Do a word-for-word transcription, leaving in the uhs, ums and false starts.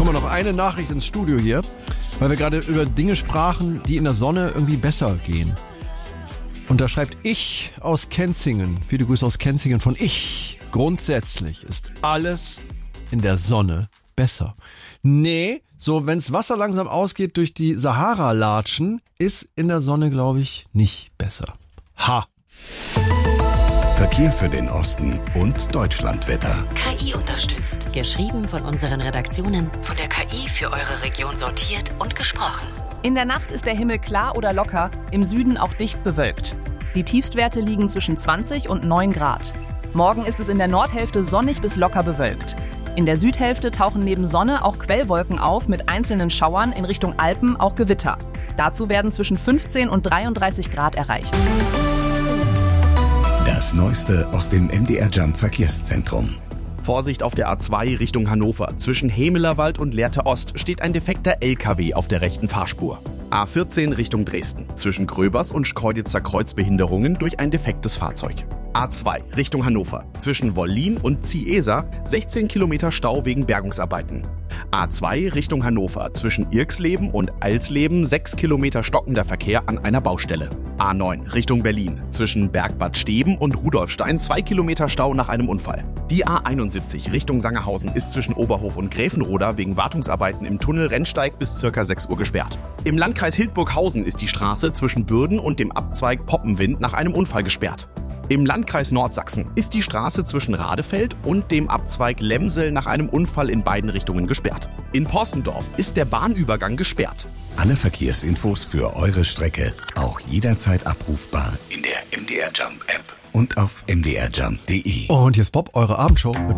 wir noch eine Nachricht ins Studio hier, weil wir gerade über Dinge sprachen, die in der Sonne irgendwie besser gehen. Und da schreibt ich aus Kenzingen, viele Grüße aus Kenzingen von ich. Grundsätzlich ist alles in der Sonne besser. Nee, so wenn's Wasser langsam ausgeht durch die Sahara-Latschen, ist in der Sonne, glaube ich, nicht besser. Ha! Verkehr für den Osten und Deutschlandwetter. K I unterstützt. Geschrieben von unseren Redaktionen, von der K I für eure Region sortiert und gesprochen. In der Nacht ist der Himmel klar oder locker, im Süden auch dicht bewölkt. Die Tiefstwerte liegen zwischen zwanzig und neun Grad. Morgen ist es in der Nordhälfte sonnig bis locker bewölkt. In der Südhälfte tauchen neben Sonne auch Quellwolken auf mit einzelnen Schauern in Richtung Alpen, auch Gewitter. Dazu werden zwischen fünfzehn und dreiunddreißig Grad erreicht. Das Neueste aus dem M D R Jump Verkehrszentrum. Vorsicht auf der A zwei Richtung Hannover. Zwischen Hemelerwald und Lehrte Ost steht ein defekter L K W auf der rechten Fahrspur. A vierzehn Richtung Dresden. Zwischen Gröbers und Schkeuditzer Kreuzbehinderungen durch ein defektes Fahrzeug. A zwei Richtung Hannover. Zwischen Wollin und Ziesa sechzehn Kilometer Stau wegen Bergungsarbeiten. A zwei Richtung Hannover. Zwischen Irxleben und Alsleben sechs Kilometer stockender Verkehr an einer Baustelle. A neun Richtung Berlin. Zwischen Bergbad Steben und Rudolfstein zwei Kilometer Stau nach einem Unfall. Die A einundsiebzig Richtung Sangerhausen ist zwischen Oberhof und Gräfenroda wegen Wartungsarbeiten im Tunnel Rennsteig bis ca. sechs Uhr gesperrt. Im Landkreis Hildburghausen ist die Straße zwischen Bürden und dem Abzweig Poppenwind nach einem Unfall gesperrt. Im Landkreis Nordsachsen ist die Straße zwischen Radefeld und dem Abzweig Lemsel nach einem Unfall in beiden Richtungen gesperrt. In Porstendorf ist der Bahnübergang gesperrt. Alle Verkehrsinfos für eure Strecke auch jederzeit abrufbar in der M D R Jump App und auf m d r jump punkt d e. Und jetzt Bob, eure Abendshow mit